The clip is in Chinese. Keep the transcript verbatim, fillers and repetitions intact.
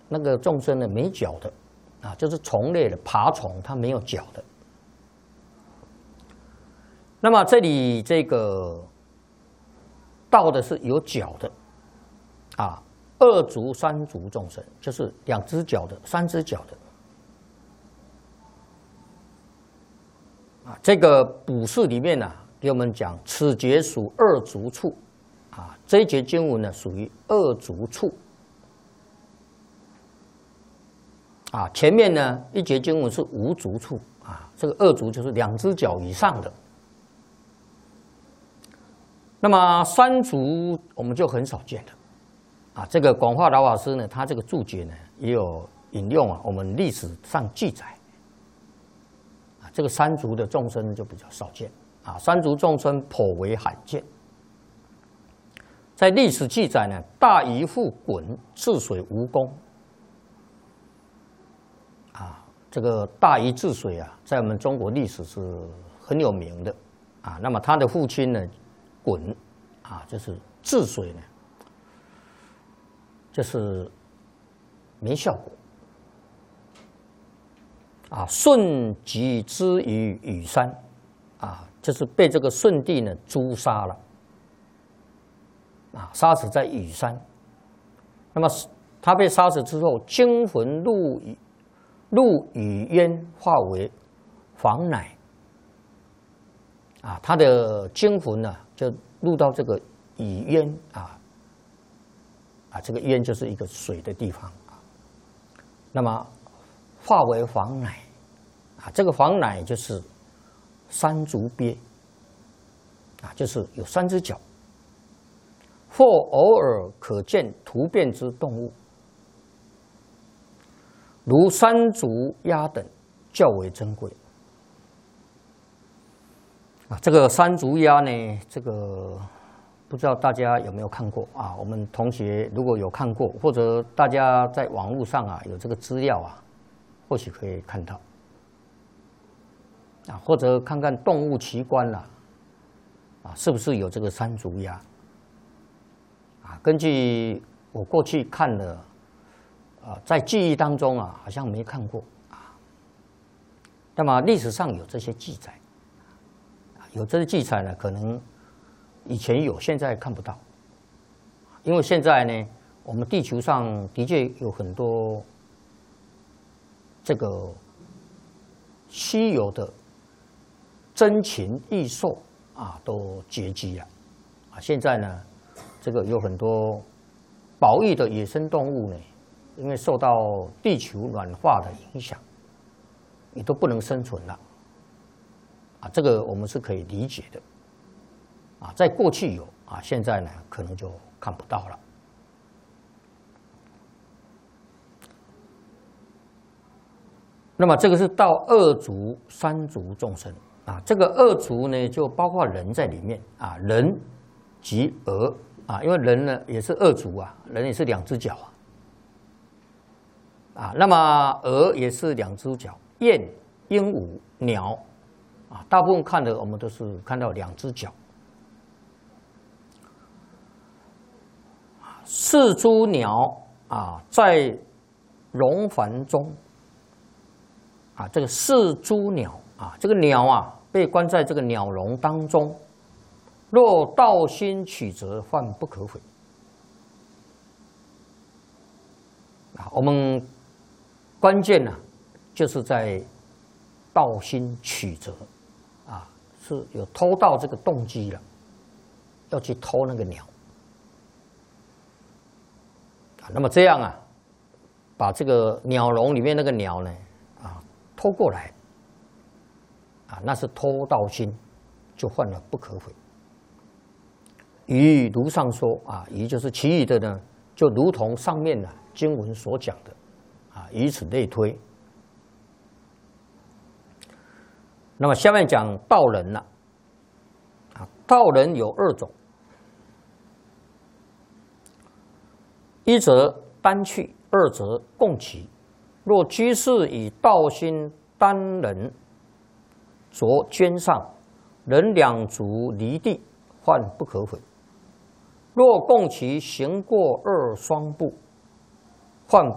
那个众生呢没脚的，啊，就是虫类的爬虫，它没有脚的。那么这里这个道的是有脚的，啊，二足、三足众生就是两只脚的、三只脚的。啊，这个卜释里面呢、啊，给我们讲此节属二足处，啊，这一节经文呢属于二足处。啊，前面呢一节经文是无足处，啊，这个二足就是两只脚以上的。那么三足我们就很少见了，啊，这个广化老法师呢，他这个注解呢也有引用啊，我们历史上记载，啊，这个三足的众生就比较少见，啊，三足众生颇为罕见。在历史记载呢，大姨父鲧治水无功，啊，这个大禹治水啊，在我们中国历史是很有名的，啊，那么他的父亲呢？鲧啊，就是治水呢，就是没效果啊。舜即之于禹山啊，就是被这个舜帝呢诛杀了啊，杀死在禹山。那么他被杀死之后，精魂入入禹渊，化为黄乃啊，他的精魂呢、啊。就入到这个禹渊啊，啊，这个渊就是一个水的地方啊。那么化为黄乃啊，这个黄乃就是三足鳖啊，就是有三只脚，或偶尔可见突变之动物，如山竹鸦等，较为珍贵。啊，这个山竹鸦呢，这个不知道大家有没有看过啊？我们同学如果有看过，或者大家在网络上啊有这个资料啊，或许可以看到啊，或者看看动物奇观啦、啊，啊，是不是有这个山竹鸦？啊，根据我过去看的，啊，在记忆当中啊，好像没看过啊。那么历史上有这些记载。有这些记载呢，可能以前有，现在看不到。因为现在呢，我们地球上的确有很多这个稀有的珍禽异兽啊，都绝迹了啊。现在呢，这个有很多保育的野生动物呢，因为受到地球暖化的影响，也都不能生存了。啊，这个我们是可以理解的，啊，在过去有啊，现在呢可能就看不到了。那么这个是到二足、三足众生啊，这个二足呢就包括人在里面啊，人及鹅啊，因为人呢也是二足啊，人也是两只脚啊，啊，那么鹅也是两只脚，雁、鹦鹉、鸟。啊，大部分看的我们都是看到两只脚。四株鸟啊，在笼环中啊，这个四株鸟啊，这个鸟啊被关在这个鸟笼当中，若道心取则，患不可悔。啊，我们关键呢、啊，就是在道心取则。啊，是有偷盗这个动机了，要去偷那个鸟啊。那么这样啊，把这个鸟笼里面那个鸟呢，啊，偷过来，啊，那是偷盗心，就犯了不可悔。于如上说啊，于就是其余的呢，就如同上面呢经文所讲的，啊，以此类推。那么下面讲道人了，啊，道人有二种，一则单去，二则共起。若居士以道心单人着肩上，人两足离地，患不可悔；若共其行过二双步，患